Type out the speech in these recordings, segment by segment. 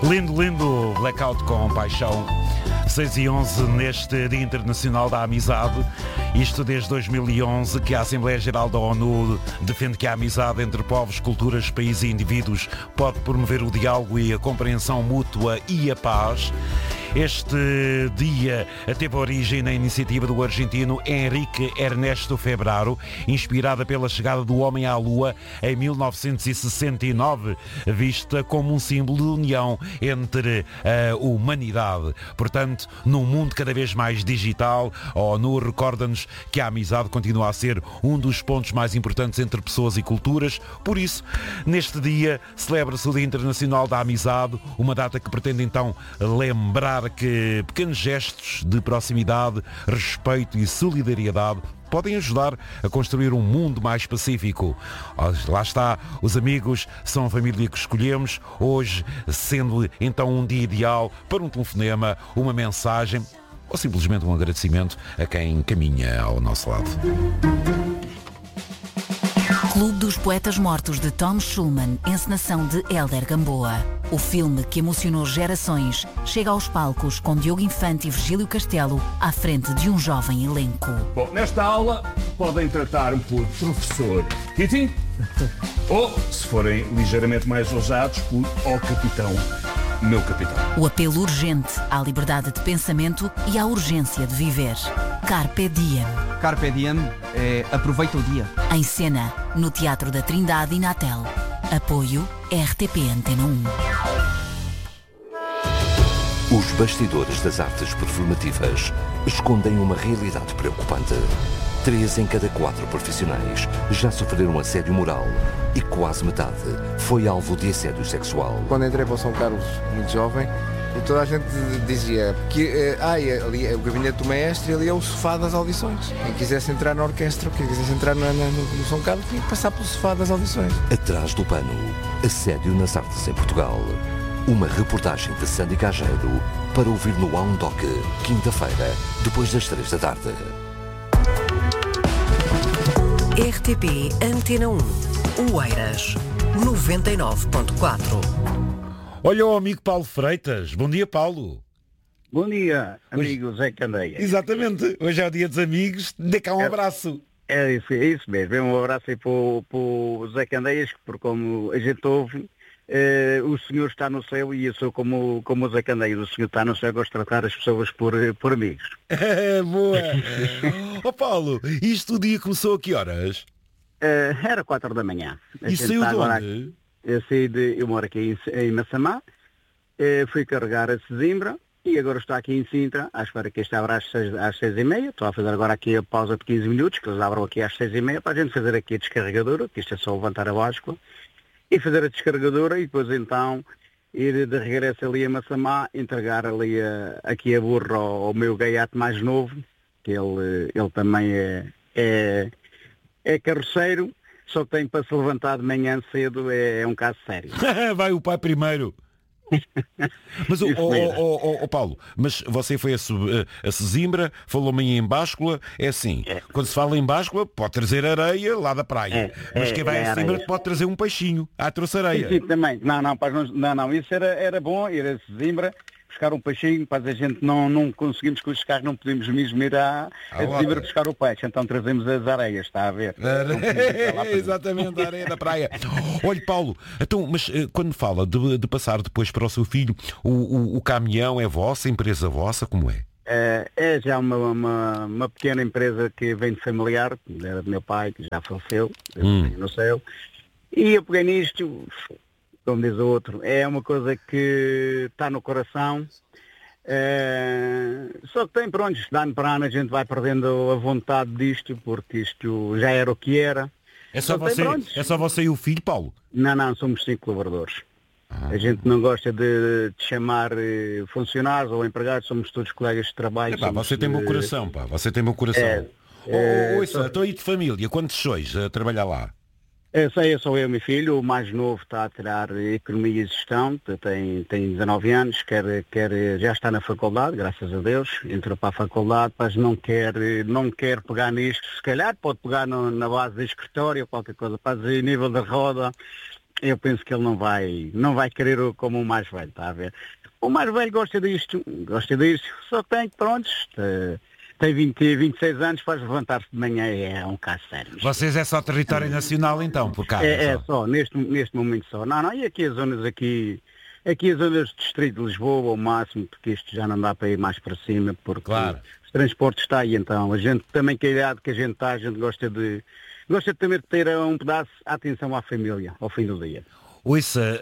Lindo, lindo, Blackout com paixão. 6:11 neste Dia Internacional da Amizade. Isto desde 2011 que a Assembleia Geral da ONU defende que a amizade entre povos, culturas, países e indivíduos pode promover o diálogo e a compreensão mútua e a paz. Este dia teve origem na iniciativa do argentino Enrique Ernesto Febraro, inspirada pela chegada do homem à Lua em 1969, vista como um símbolo de união entre a humanidade. Portanto, num mundo cada vez mais digital, a ONU recorda-nos que a amizade continua a ser um dos pontos mais importantes entre pessoas e culturas. Por isso, neste dia, celebra-se o Dia Internacional da Amizade, uma data que pretende então lembrar que pequenos gestos de proximidade, respeito e solidariedade podem ajudar a construir um mundo mais pacífico. Lá está, os amigos são a família que escolhemos, hoje sendo então um dia ideal para um telefonema, uma mensagem ou simplesmente um agradecimento a quem caminha ao nosso lado. Clube dos Poetas Mortos de Tom Schulman, encenação de Hélder Gamboa. O filme que emocionou gerações chega aos palcos com Diogo Infante e Virgílio Castelo à frente de um jovem elenco. Bom, nesta aula podem tratar-me por professor Kitty ou, se forem ligeiramente mais ousados, por capitão, meu capitão. O apelo urgente à liberdade de pensamento e à urgência de viver. Carpe Diem. Carpe Diem é aproveita o dia. Em cena, no Teatro da Trindade e Natel. Apoio RTP Antena 1. Os bastidores das artes performativas escondem uma realidade preocupante. 3 em cada 4 profissionais já sofreram assédio moral e quase metade foi alvo de assédio sexual. Quando entrei para o São Carlos, muito jovem, e toda a gente dizia que ali é o gabinete do maestro e ali é o sofá das audições. Quem quisesse entrar na orquestra, quem quisesse entrar no São Carlos, tinha que passar pelo sofá das audições. Atrás do pano, assédio nas artes em Portugal. Uma reportagem de Sandy Cageiro para ouvir no Doc, quinta-feira, depois das 3 da tarde. RTP Antena 1, Oeiras, 99.4. Olha o amigo Paulo Freitas. Bom dia, Paulo. Bom dia, amigo Zé Candeias. Exatamente. Hoje é o dia dos amigos. Dê cá um abraço. É isso mesmo. Um abraço aí para o Zé Candeias, porque como a gente ouve, o senhor está no céu e eu sou como o Zé Candeias. O senhor está no céu, gosto de tratar as pessoas por amigos. Boa. Paulo, isto o dia começou a que horas? Era 4 da manhã. E saiu de onde? Eu moro aqui em Massamá, fui carregar a Sesimbra e agora estou aqui em Sintra, à espera que este abra às 6h30. Estou a fazer agora aqui a pausa de 15 minutos, que eles abram aqui às 6h30, para a gente fazer aqui a descarregadora, que isto é só levantar a báscula, e fazer a descarregadora e depois então ir de regresso ali a Massamá, entregar ali aqui a burra ao meu gaiato mais novo, que ele também é carroceiro. Só tem para se levantar de manhã cedo, é um caso sério. Vai o pai primeiro. Mas, Paulo, mas você foi a Sesimbra, falou-me em báscula, é assim, quando se fala em báscula, pode trazer areia lá da praia, mas quem vai a Sesimbra pode trazer um peixinho. Trouxe areia. Sim, também. Não, isso era bom, ir a Sesimbra, buscar um peixinho, mas a gente não conseguimos com os carros, não podemos mesmo ir a Sesimbra buscar o peixe, então trazemos as areias, está a ver? Exatamente, a areia da praia. Olha, Paulo, então, mas quando fala de passar depois para o seu filho, o caminhão é vossa, empresa vossa, como é? É já uma pequena empresa que vem de familiar, era do meu pai, que já faleceu, no céu, e eu peguei nisto, como diz o outro, é uma coisa que está no coração, só que tem, pronto, de ano para ano a gente vai perdendo a vontade disto, porque isto já era o que era. É só você e o filho, Paulo? Não, somos 5 colaboradores. A gente não gosta de chamar funcionários ou empregados, somos todos colegas de trabalho. Você tem bom coração, você tem bom coração. Estou aí de família, quantos sois a trabalhar lá? Sou eu e meu filho, o mais novo está a tirar Economia e Gestão, tem 19 anos, já está na faculdade, graças a Deus, entrou para a faculdade, mas não quer pegar nisto, se calhar pode pegar na base de escritório, qualquer coisa, para dizer nível da roda, eu penso que ele não vai querer como o mais velho, está a ver? O mais velho gosta disto, só tem, prontos, tem 26 anos, faz levantar-se de manhã, é um caso sério. Vocês é só território nacional então, por cá? É só, neste momento só. Não, e aqui as zonas as zonas do distrito de Lisboa, ao máximo, porque isto já não dá para ir mais para cima, porque claro, os transportes está aí, então a gente também, que a idade que a gente está, a gente gosta também de ter um pedaço de atenção à família, ao fim do dia. Ouça,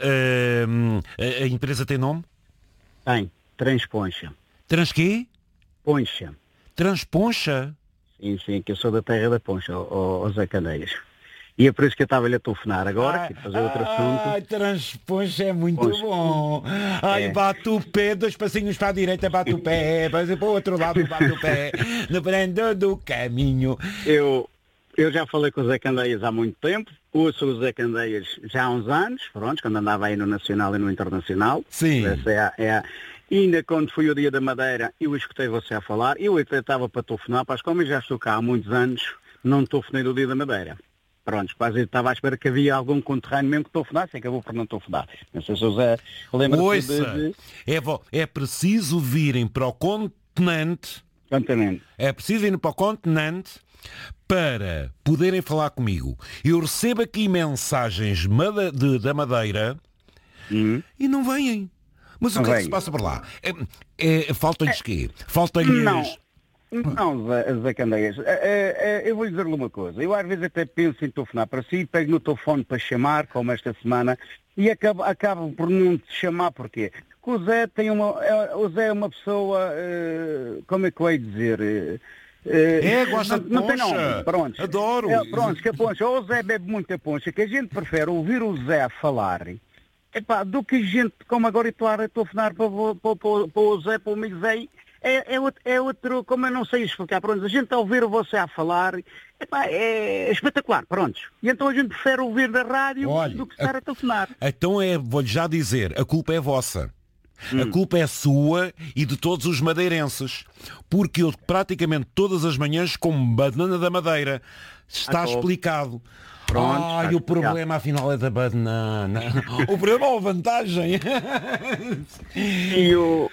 a empresa tem nome? Tem, Transponcha. Quê? Poncha. Transponcha? Sim, que eu sou da terra da Poncha, ao Zé Candeias. E é por isso que eu estava-lhe a telefonar agora, que fazer outro assunto. Ai, Transponcha é muito bom. Ai, bate o pé, 2 passinhos para a direita, bate o pé, para o outro lado, bate o pé, no prendo do caminho. Eu já falei com o Zé Candeias há muito tempo, ouço o Zé Candeias já há uns anos, pronto, quando andava aí no Nacional e no Internacional. Sim. Ainda quando foi o Dia da Madeira, eu escutei você a falar, eu até estava para telefonar, mas como eu já estou cá há muitos anos, não telefonei do Dia da Madeira. Pronto, quase estava à espera que havia algum conterrâneo mesmo que telefonasse, acabou por não telefonar. Não sei se o Zé lembra-se é preciso virem para o continente. Continente. É preciso ir para o continente para poderem falar comigo. Eu recebo aqui mensagens da Madeira e não vêm. Mas o que é que se passa por lá? Falta-lhes quê? Falta-lhes... Não, Zé Candeias, eu vou dizer-lhe uma coisa. Eu às vezes até penso em telefonar para si, pego no telefone para chamar, como esta semana, e acabo por não te chamar. Porquê? Porque o Zé é uma pessoa, como é que eu ia dizer... gosta de poncha. Não tem nome, pronto. Adoro. Pronto, que a poncha, o Zé bebe muita poncha, que a gente prefere ouvir o Zé a falar, do que a gente, como agora estou a telefonar para o Zé, para o amigo Zé, é outro, como eu não sei explicar, pronto, a gente a ouvir você a falar, é espetacular, pronto. E então a gente prefere ouvir na rádio do que estar a telefonar. Então vou-lhe já dizer, a culpa é vossa. A culpa é sua e de todos os madeirenses. Porque eu praticamente todas as manhãs como banana da Madeira. Está explicado. Pronto, o problema afinal é da banana. O problema é a vantagem. E o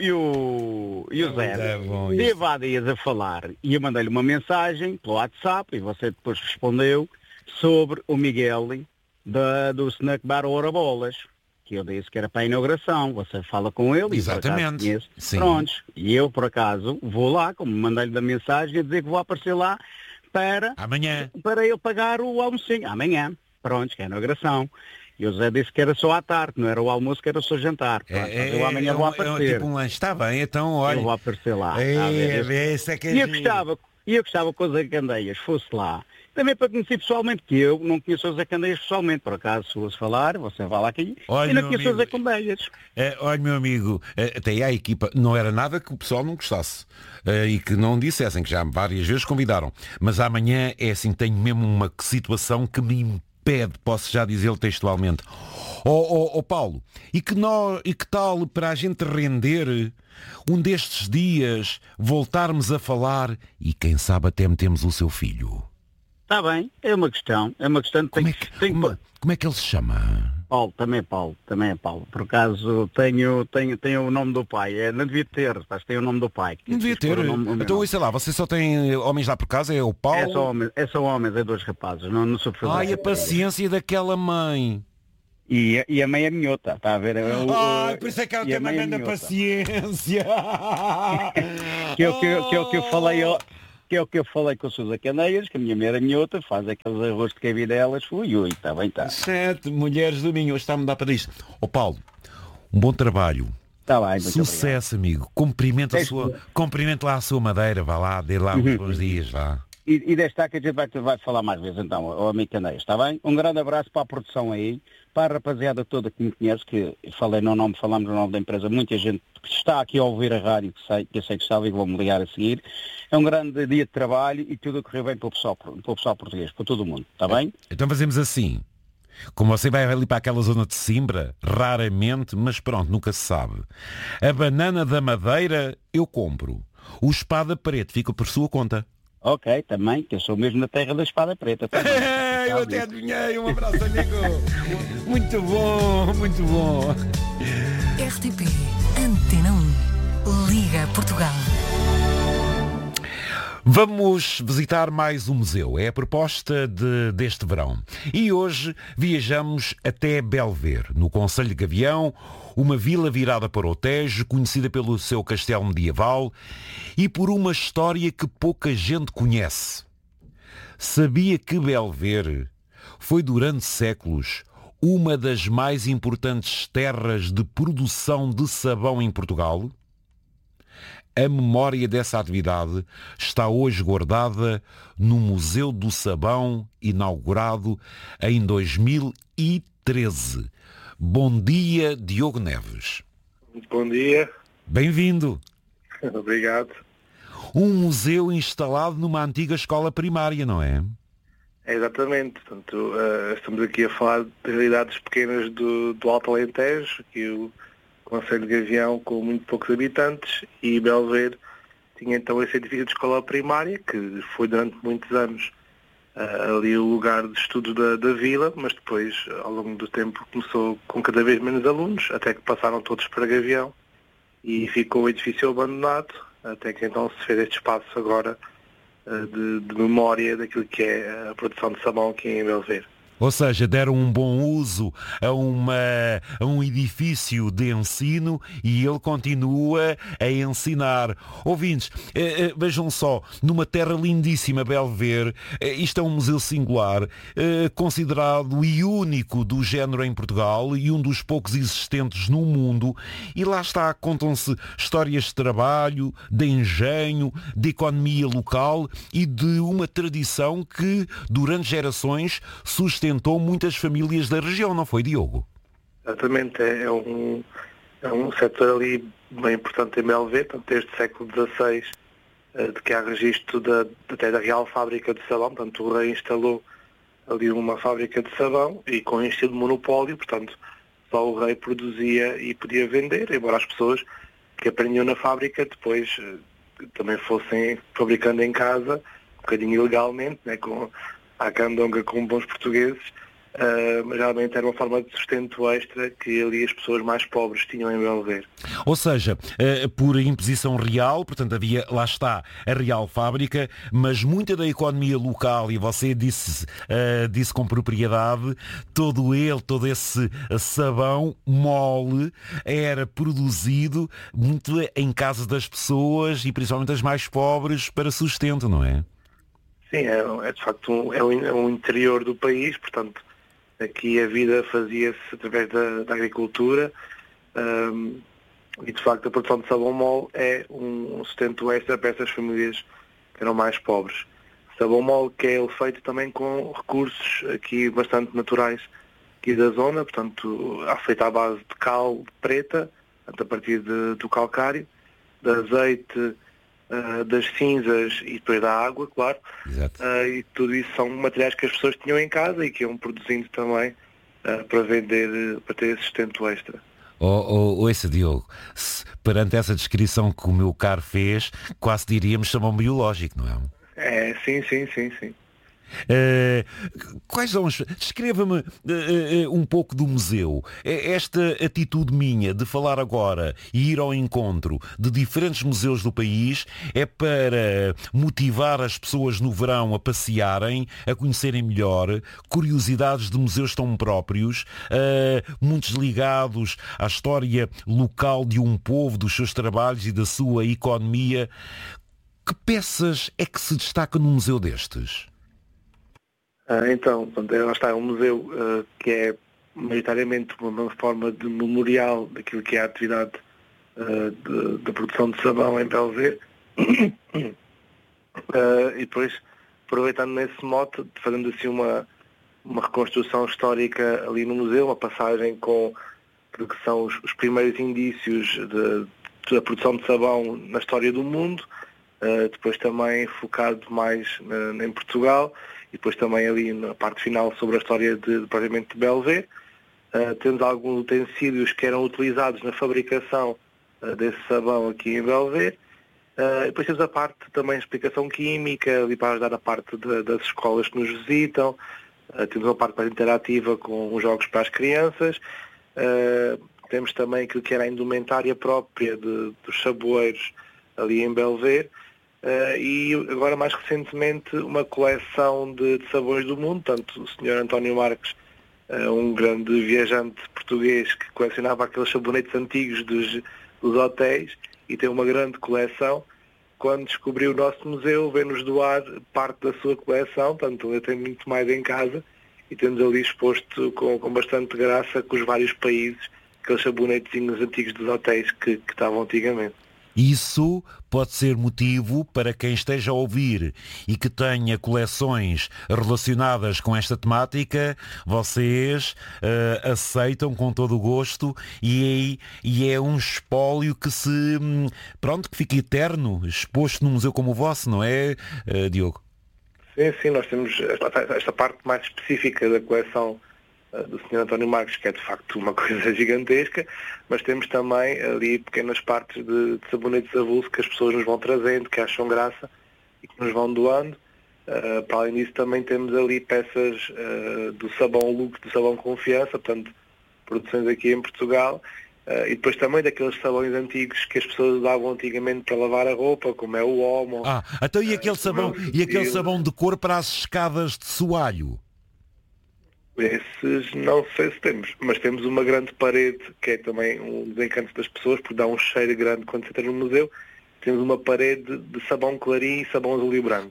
Zé teve há dias a falar e eu mandei-lhe uma mensagem pelo WhatsApp e você depois respondeu sobre o Miguel do Snack Bar Ourabolas, que eu disse que era para a inauguração. Você fala com ele. Exatamente. E prontos. E eu, por acaso, vou lá, como mandei-lhe da mensagem, a dizer que vou aparecer lá amanhã, para ele pagar o almocinho. Amanhã. Pronto, que é a inauguração. E o Zé disse que era só à tarde, não era o almoço, que era só jantar. Pronto, eu amanhã vou aparecer. Tipo um lanche, está bem, então olha. Eu vou aparecer lá. E eu gostava que o Zé Candeias fosse lá. Também para conhecer pessoalmente, que eu não conheço o Zé Candeias pessoalmente. Por acaso, se fosse falar, você vai lá aqui. Olha, e não conheço o Zé Candeias. Olha, meu amigo, até aí a equipa, não era nada que o pessoal não gostasse. E que não dissessem, que já várias vezes convidaram. Mas amanhã é assim, tenho mesmo uma situação que me impede, posso já dizê-lo textualmente. Paulo, e que tal para a gente render um destes dias, voltarmos a falar e quem sabe até metemos o seu filho? Está bem, é uma questão. Como é que ele se chama? Paulo, também é Paulo. Por acaso tenho o nome do pai. Não devia ter, mas tem o nome do pai. Não devia ter. Então, sei lá, você só tem homens lá por casa, é o Paulo? É só homens, é 2 rapazes. Não sou fazer. Ai, a paciência daquela mãe. E a mãe é minhota, está a ver? Por isso é que ela tem uma grande paciência. Que é o que eu falei com a Sousa Candeias, que a minha mãe era minhota, faz aqueles arroz de cabidelas, está bem, está. 7 mulheres do Minho, hoje está a mudar para isto. Paulo, um bom trabalho. Está bem, sucesso, amigo. Cumprimento lá a sua Madeira, vá lá, dê lá uns bons dias, vá. E desta que a gente vai falar mais vezes então, ao amigo Candeias, está bem? Um grande abraço para a produção aí, para a rapaziada toda que me conhece, que falamos no nome da empresa, muita gente que está aqui a ouvir a rádio, que eu sei que estava e vou-me ligar a seguir. É um grande dia de trabalho e tudo a correr bem para o pessoal português, para todo o mundo, está bem? Então fazemos assim. Como você vai ali para aquela zona de Simbra, raramente, mas pronto, nunca se sabe. A banana da Madeira eu compro. O espada preto fica por sua conta. Ok, também, que eu sou mesmo na terra da espada preta. Também. Eu até adivinhei, um abraço, amigo. Muito bom, muito bom. RTP Antena 1. Liga Portugal. Vamos visitar mais um museu. É a proposta deste verão. E hoje viajamos até Belver, no concelho de Gavião, uma vila virada para o Tejo, conhecida pelo seu castelo medieval e por uma história que pouca gente conhece. Sabia que Belver foi durante séculos uma das mais importantes terras de produção de sabão em Portugal? A memória dessa atividade está hoje guardada no Museu do Sabão, inaugurado em 2013. Bom dia, Diogo Neves. Bom dia. Bem-vindo. Obrigado. Um museu instalado numa antiga escola primária, não é? É exatamente. Portanto, estamos aqui a falar de realidades pequenas do Alto Alentejo, que o concelho de Gavião com muito poucos habitantes, e Belver tinha então esse edifício de escola primária, que foi durante muitos anos ali o lugar de estudo da vila, mas depois, ao longo do tempo, começou com cada vez menos alunos, até que passaram todos para Gavião, e ficou o edifício abandonado, até que então se fez este espaço agora de memória daquilo que é a produção de sabão aqui em Belver. Ou seja, deram um bom uso a um edifício de ensino e ele continua a ensinar. Ouvintes, vejam só, numa terra lindíssima, Belver, isto é um museu singular, considerado e único do género em Portugal e um dos poucos existentes no mundo. E lá está, contam-se histórias de trabalho, de engenho, de economia local e de uma tradição que, durante gerações, sustentou muitas famílias da região, não foi, Diogo? Exatamente, é um setor ali bem importante em Belver, portanto, desde o século XVI, de que há registro até da Real Fábrica de Sabão, portanto o rei instalou ali uma fábrica de sabão e com estilo de monopólio, portanto só o rei produzia e podia vender, embora as pessoas que aprendiam na fábrica depois também fossem fabricando em casa, um bocadinho ilegalmente, né, com à candonga com bons portugueses, mas realmente era uma forma de sustento extra que ali as pessoas mais pobres tinham em Belver. Ou seja, por imposição real, portanto havia, lá está, a Real Fábrica, mas muita da economia local, e você disse com propriedade, todo esse sabão mole era produzido muito em casa das pessoas e principalmente das mais pobres para sustento, não é? Sim, é de facto um interior do país, portanto, aqui a vida fazia-se através da agricultura e de facto a produção de sabão mole é um sustento extra para essas famílias que eram mais pobres. Sabão mole que é feito também com recursos aqui bastante naturais aqui da zona, portanto, feito à base de cal preta, portanto, a partir do calcário, de azeite, das cinzas e depois da água, claro. E tudo isso são materiais que as pessoas tinham em casa e que iam produzindo também para vender, para ter esse sustento extra. Esse Diogo, perante essa descrição que o meu caro fez, quase diríamos sabão biológico, não é? Sim. Descreva-me um pouco do museu. Esta atitude minha de falar agora e ir ao encontro de diferentes museus do país é para motivar as pessoas no verão a passearem, a conhecerem melhor, curiosidades de museus tão próprios, muitos ligados à história local de um povo, dos seus trabalhos e da sua economia. Que peças é que se destaca num museu destes? Então, lá está, é um museu que é maioritariamente uma forma de memorial daquilo que é a atividade de produção de sabão em Belver. E depois, aproveitando nesse mote, fazendo assim uma reconstrução histórica ali no museu, uma passagem com aquilo que são os primeiros indícios da produção de sabão na história do mundo, depois também focado mais em Portugal, e depois também ali na parte final sobre a história propriamente de Belver. Temos alguns utensílios que eram utilizados na fabricação desse sabão aqui em Belver, Depois temos a parte também de explicação química, ali para ajudar a parte das escolas que nos visitam. Temos uma parte mais interativa com os jogos para as crianças. Temos também aquilo que era a indumentária própria dos saboeiros ali em Belver. E agora mais recentemente uma coleção de sabores do mundo. Tanto o Sr. António Marques, um grande viajante português que colecionava aqueles sabonetes antigos dos hotéis e tem uma grande coleção, quando descobriu o nosso museu, veio-nos doar parte da sua coleção, portanto ele tem muito mais em casa e temos ali exposto com bastante graça com os vários países, aqueles sabonetezinhos antigos dos hotéis que estavam antigamente. Isso pode ser motivo para quem esteja a ouvir e que tenha coleções relacionadas com esta temática, vocês aceitam com todo o gosto e é um espólio que que fica eterno, exposto num museu como o vosso, não é, Diogo? Sim, nós temos esta parte mais específica da coleção do Sr. António Marques, que é de facto uma coisa gigantesca, mas temos também ali pequenas partes de sabonetes avulsos que as pessoas nos vão trazendo, que acham graça e que nos vão doando. Para além disso também temos ali peças do sabão Lux, do sabão Confiança, portanto produções aqui em Portugal, e depois também daqueles sabões antigos que as pessoas usavam antigamente para lavar a roupa, como é o Omo. Então e aquele sabão de cor para as escadas de soalho? Esses não sei se temos, mas temos uma grande parede, que é também um dos encantos das pessoas, porque dá um cheiro grande quando você entra no museu. Temos uma parede de sabão clarim e sabão azul e branco.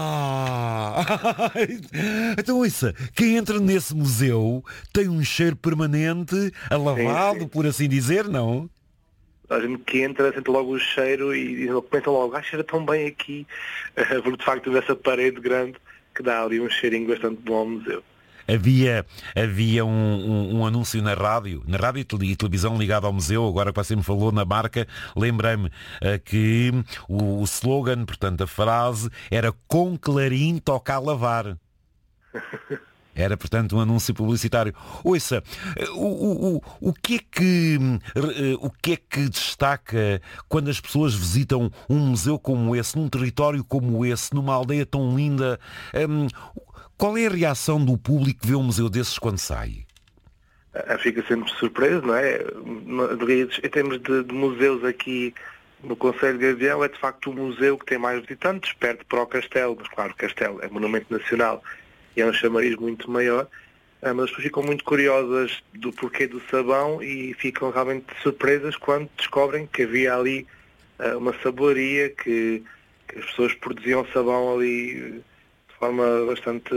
Então ouça, quem entra nesse museu tem um cheiro permanente, lavado, sim. Por assim dizer, não? A gente que entra, sente logo o cheiro e pensa logo, cheira tão bem aqui, porque de facto temos essa parede grande que dá ali um cheirinho bastante bom ao museu. Havia um anúncio na rádio e televisão ligado ao museu, agora que você me falou na marca, lembrei-me que o slogan, portanto a frase, era "com clarim toca a lavar". Era, portanto, um anúncio publicitário. Ouça, o que é que destaca quando as pessoas visitam um museu como esse, num território como esse, numa aldeia tão linda? Qual é a reação do público que vê um museu desses quando sai? Fica sempre surpreso, não é? Em termos de museus aqui no Concelho de Gavião, é de facto o museu que tem mais visitantes, perto para o Castelo, mas claro, o Castelo é monumento nacional e é um chamariz muito maior, mas as pessoas ficam muito curiosas do porquê do sabão e ficam realmente surpresas quando descobrem que havia ali uma saboaria, que as pessoas produziam sabão ali de forma bastante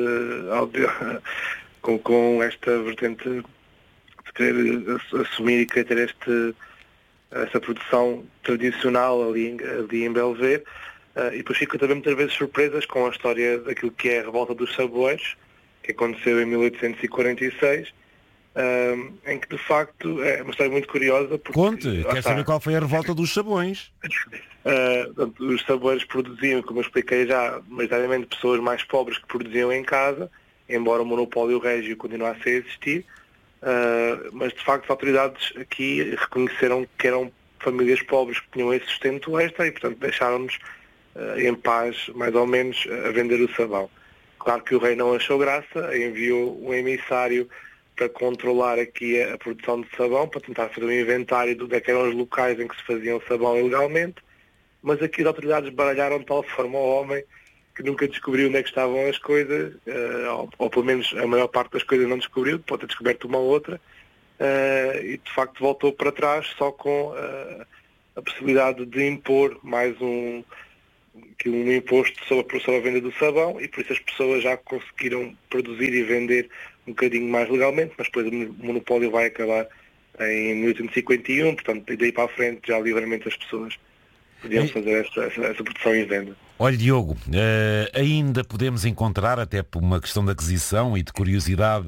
com esta vertente de querer assumir e querer ter essa produção tradicional ali em Belver. E depois ficam também muitas vezes surpresas com a história daquilo que é a Revolta dos Saboeiros, que aconteceu em 1846, em que de facto é uma história muito curiosa. Porque, conte, quer saber qual foi a Revolta dos Sabões? Os saboeiros produziam, como eu expliquei já, maioritariamente pessoas mais pobres que produziam em casa, embora o monopólio régio continuasse a existir, mas de facto as autoridades aqui reconheceram que eram famílias pobres que tinham esse sustento extra e portanto deixaram-nos em paz, mais ou menos, a vender o sabão. Claro que o rei não achou graça, enviou um emissário para controlar aqui a produção de sabão, para tentar fazer um inventário de onde eram os locais em que se faziam sabão ilegalmente, mas aqui as autoridades baralharam de tal forma ao homem que nunca descobriu onde é que estavam as coisas, ou pelo menos a maior parte das coisas não descobriu, pode ter descoberto uma ou outra, e de facto voltou para trás só com a possibilidade de impor mais um imposto sobre a venda do sabão, e por isso as pessoas já conseguiram produzir e vender um bocadinho mais legalmente, mas depois o monopólio vai acabar em 1851, portanto daí para a frente já livremente as pessoas podiam fazer essa produção e venda. Olha, Diogo, ainda podemos encontrar, até por uma questão de aquisição e de curiosidade,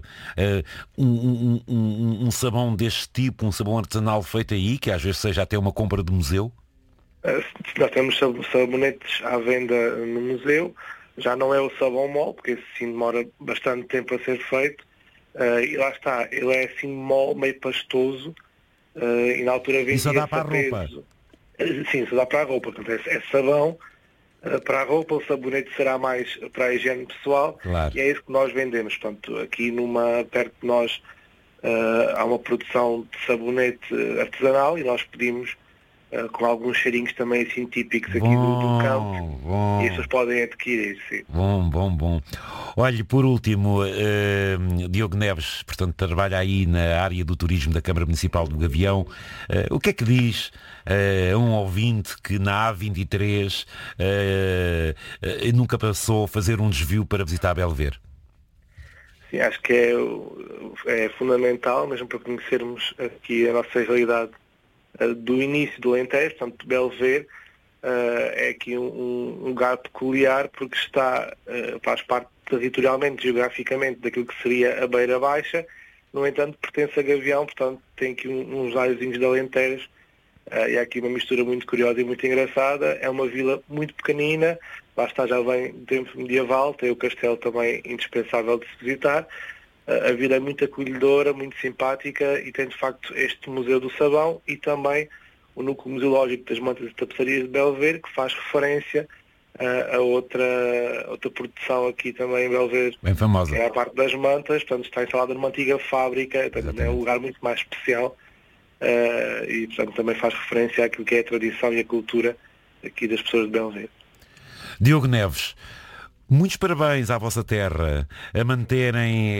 um sabão deste tipo, um sabão artesanal feito aí, que às vezes seja até uma compra de museu? Nós temos sabonetes à venda no museu, já não é o sabão mole, porque esse sim demora bastante tempo a ser feito, e lá está, ele é assim mole, meio pastoso, e na altura vendia-se a peso. Sim, se dá para a roupa, portanto, é sabão para a roupa, o sabonete será mais para a higiene pessoal, claro. E é isso que nós vendemos. Portanto, aqui perto de nós há uma produção de sabonete artesanal e nós pedimos com alguns cheirinhos também assim típicos aqui do campo. Bom. E essas podem adquirir, sim. Bom. Olha, por último, Diogo Neves, portanto, trabalha aí na área do turismo da Câmara Municipal do Gavião. O que é que diz a um ouvinte que na A23 nunca passou a fazer um desvio para visitar Belver? Sim, acho que é fundamental, mesmo para conhecermos aqui a nossa realidade do início do Alentejo. Portanto, Belver é aqui um lugar peculiar porque faz parte territorialmente, geograficamente, daquilo que seria a Beira Baixa. No entanto, pertence a Gavião, portanto tem aqui uns raiozinhos de Alentejo, e há aqui uma mistura muito curiosa e muito engraçada. É uma vila muito pequenina, lá está, já vem do tempo medieval, tem o castelo também indispensável de se visitar. A vila é muito acolhedora, muito simpática e tem de facto este Museu do Sabão e também o Núcleo Museológico das Mantas e Tapeçarias de Belver, que faz referência a outra produção aqui também em Belver, bem famosa, que é a parte das mantas. Portanto, está instalada numa antiga fábrica, portanto, é um lugar muito mais especial e portanto também faz referência àquilo que é a tradição e a cultura aqui das pessoas de Belver. Diogo Neves, muitos parabéns à vossa terra a manterem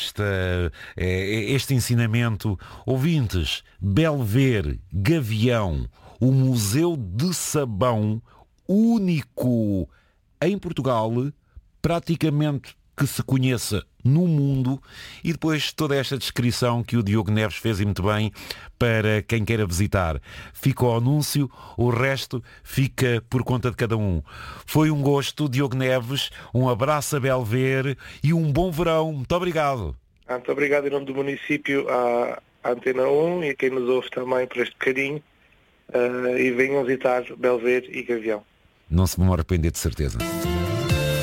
este ensinamento. Ouvintes, Belver, Gavião, o Museu de Sabão, único em Portugal, praticamente que se conheça no mundo, e depois toda esta descrição que o Diogo Neves fez e muito bem para quem queira visitar. Fica o anúncio, o resto fica por conta de cada um. Foi um gosto, Diogo Neves, um abraço a Belver e um bom verão. Muito obrigado. Muito obrigado em nome do município à Antena 1 e a quem nos ouve também por este bocadinho, e venham visitar Belver e Gavião. Não se vão arrepender, de certeza.